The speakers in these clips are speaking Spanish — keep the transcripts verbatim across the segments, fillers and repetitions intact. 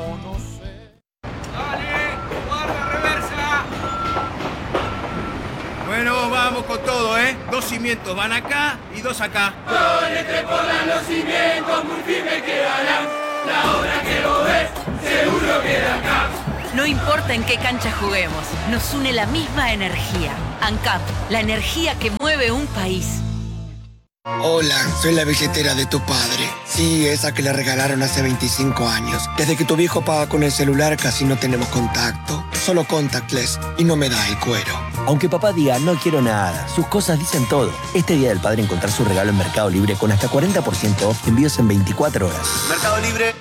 como no sé. ¡Dale! ¡Guarda, reversa! Bueno, vamos con todo, ¿eh? Dos cimientos van acá y dos acá. Prole, trepolan los cimientos, muy firme quedarán. La obra que vos ves, seguro queda acá. No importa en qué cancha juguemos, nos une la misma energía. ANCAP, la energía que mueve un país. Hola, soy la billetera de tu padre. Sí, esa que le regalaron hace veinticinco años. Desde que tu viejo paga con el celular casi no tenemos contacto. Solo contactless y no me da el cuero. Aunque papá diga no quiero nada, sus cosas dicen todo. Este Día del Padre encontrar su regalo en Mercado Libre con hasta cuarenta por ciento off, envíos en veinticuatro horas. Mercado Libre.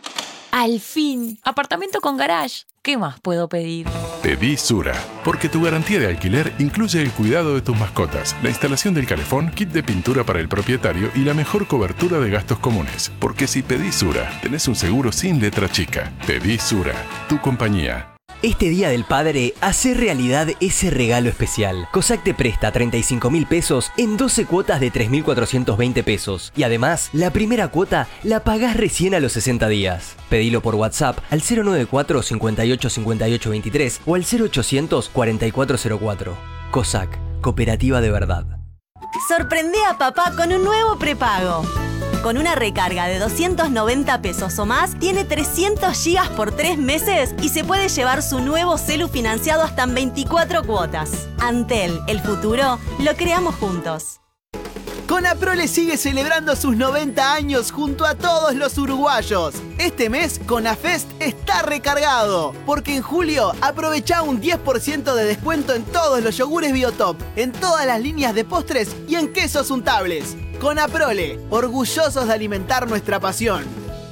Al fin, apartamento con garage. ¿Qué más puedo pedir? Pedí Sura, porque tu garantía de alquiler incluye el cuidado de tus mascotas, la instalación del calefón, kit de pintura para el propietario y la mejor cobertura de gastos comunes. Porque si pedís Sura, tenés un seguro sin letra chica. Pedí Sura, tu compañía. Este Día del Padre, hace realidad ese regalo especial. COSAC te presta treinta y cinco mil pesos en doce cuotas de tres mil cuatrocientos veinte pesos. Y además, la primera cuota la pagás recién a los sesenta días. Pedilo por WhatsApp al cero noventa y cuatro, cincuenta y ocho, cincuenta y ocho veintitrés o al cero ochocientos, cuarenta y cuatro cero cuatro. COSAC, cooperativa de verdad. Sorprende a papá con un nuevo prepago. Con una recarga de doscientos noventa pesos o más, tiene trescientos gigas por tres meses y se puede llevar su nuevo celu financiado hasta en veinticuatro cuotas. Antel, el futuro, lo creamos juntos. Conaprole sigue celebrando sus noventa años junto a todos los uruguayos. Este mes, Conafest está recargado, porque en julio aprovechá un diez por ciento de descuento en todos los yogures Biotop, en todas las líneas de postres y en quesos untables. Conaprole, orgullosos de alimentar nuestra pasión.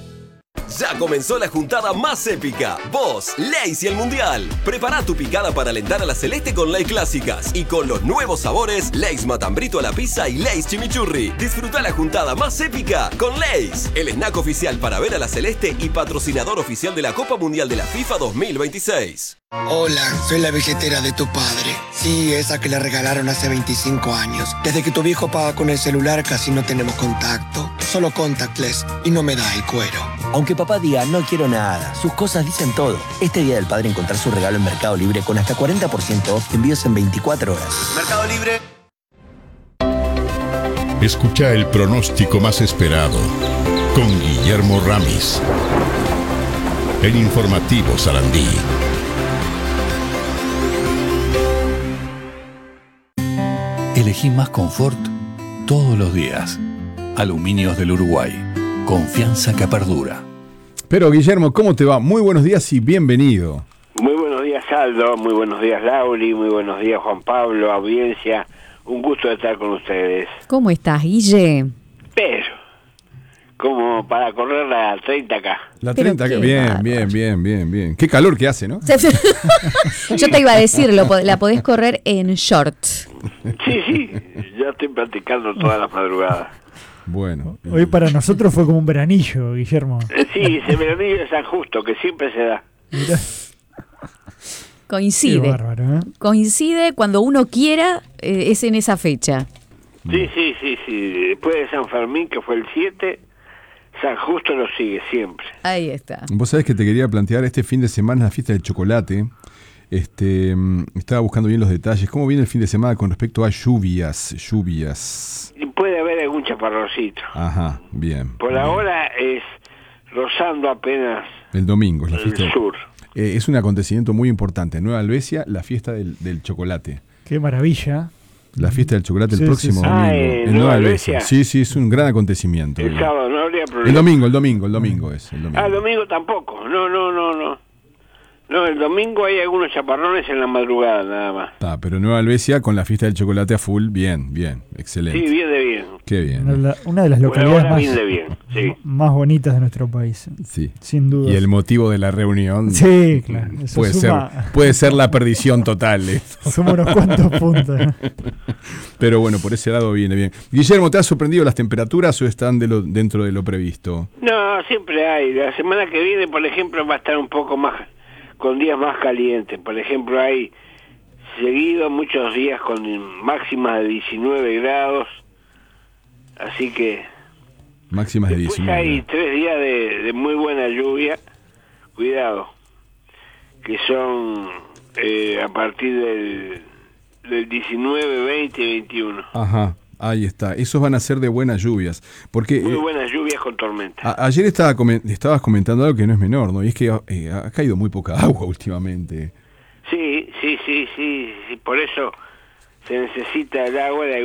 Ya comenzó la juntada más épica. Vos, Lay's y el Mundial. Prepara tu picada para alentar a la Celeste con Lay's clásicas. Y con los nuevos sabores, Lay's Matambrito a la pizza y Lay's Chimichurri. Disfruta la juntada más épica con Lay's, el snack oficial para ver a la Celeste y patrocinador oficial de la Copa Mundial de la FIFA dos mil veintiséis. Hola, soy la billetera de tu padre. Sí, esa que le regalaron hace veinticinco años. Desde que tu viejo paga con el celular casi no tenemos contacto. Solo contactless y no me da el cuero. Aunque papá diga no quiero nada, sus cosas dicen todo. Este Día del Padre encontrar su regalo en Mercado Libre con hasta cuarenta por ciento off, envíos en veinticuatro horas. Mercado Libre. Escucha el pronóstico más esperado con Guillermo Ramis. El informativo Sarandí. Elegí más confort todos los días. Aluminios del Uruguay. Confianza que perdura. Pero Guillermo, ¿cómo te va? Muy buenos días y bienvenido. Muy buenos días, Aldo. Muy buenos días, Lauri. Muy buenos días, Juan Pablo, audiencia. Un gusto de estar con ustedes. ¿Cómo estás, Guille? Pero, como para correr la treinta K. La treinta K, bien, bárbaro. bien, bien, bien, bien. Qué calor que hace, ¿no? Yo te iba a decir, lo, la podés correr en shorts. Sí, sí, ya estoy practicando todas las madrugadas. Bueno. Hoy para nosotros fue como un veranillo, Guillermo. Sí, ese veranillo de San Justo, que siempre se da. Mirá. Coincide. Qué bárbaro, ¿eh? Coincide cuando uno quiera, eh, es en esa fecha. Sí, sí, sí, sí. Después de San Fermín, que fue el siete, San Justo lo sigue siempre. Ahí está. Vos sabés que te quería plantear este fin de semana la fiesta del chocolate. Este, estaba buscando bien los detalles. ¿Cómo viene el fin de semana con respecto a lluvias? Lluvias. Puede haber algún chaparrocito. Ajá, bien. Por bien. ahora es rozando apenas el domingo, es la fiesta el sur. Eh, es un acontecimiento muy importante. En Nueva Albesia, la fiesta del, del chocolate. Qué maravilla. La fiesta del chocolate sí, el próximo sí, sí. domingo. Ah, ¿en en Nueva Albesia. Albesia? Sí, sí, es un gran acontecimiento. El sábado no habría problema. El domingo, el domingo, el domingo es. El domingo. Ah, el domingo tampoco. No, no, no, no. No, el domingo hay algunos chaparrones en la madrugada, nada más. Está, pero en Nueva Albesia con la fiesta del chocolate a full, bien, bien, excelente. Sí, bien de bien. Qué bien. Una, de la, una de las localidades más, bien de bien, sí. más bonitas de nuestro país. Sí. Sin duda. Y el motivo de la reunión. Sí, claro. Eso puede, suma, ser, puede ser la perdición total. ¿eh? Suma unos cuantos puntos. Pero bueno, por ese lado viene bien. Guillermo, ¿te has sorprendido las temperaturas o están de lo, dentro de lo previsto? No, siempre hay. La semana que viene, por ejemplo, va a estar un poco más, con días más calientes. Por ejemplo, hay seguido muchos días con máximas de diecinueve grados. Así que... Máximas de después diecinueve. hay tres días de, de muy buena lluvia, cuidado, que son eh, a partir del, del diecinueve, veinte y veintiuno. Ajá, ahí está. Esos van a ser de buenas lluvias. Porque Muy eh, buenas lluvias con tormenta. a- ayer estaba comen- estabas comentando algo que no es menor, ¿no? Y es que eh, ha caído muy poca agua últimamente. Sí, sí, sí, sí, sí, por eso se necesita el agua de